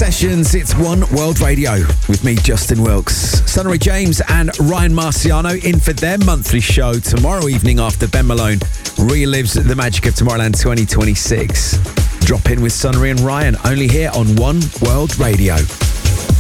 Sessions, it's One World Radio with me, Justin Wilkes. Sunnery James and Ryan Marciano in for their monthly show tomorrow evening after Ben Malone relives the magic of Tomorrowland 2026. Drop in with Sunnery and Ryan, only here on One World Radio.